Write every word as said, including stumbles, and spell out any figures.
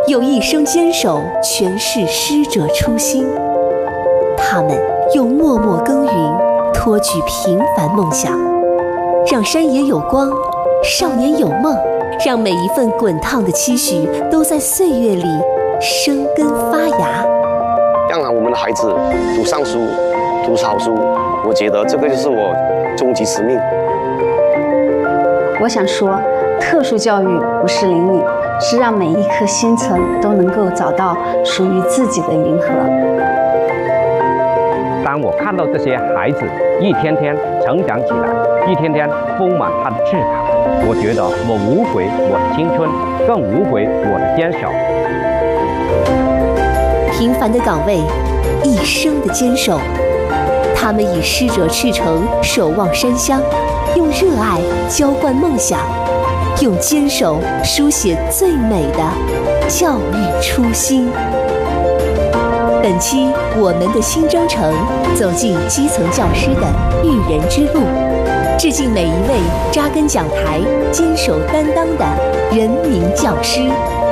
用一生坚守诠释师者初心。他们用默默耕耘托举平凡梦想，让山野有光，少年有梦，让每一份滚烫的期许都在岁月里生根发芽。 让我们的孩子读上书，读好书，我觉得这个就是我终极使命。 我想说，特殊教育不是灵敏，是让每一颗心存都能够找到属于自己的银河。 当我看到这些孩子一天天成长起来，一天天丰满他的志考，我觉得我无悔我的青春，更无悔我的坚守。 平凡的岗位，一生的坚守。他们以师者赤诚守望山乡，用热爱浇灌梦想，用坚守书写最美的教育初心。本期我们的新征程，走进基层教师的育人之路，致敬每一位扎根讲台、坚守担当的人民教师。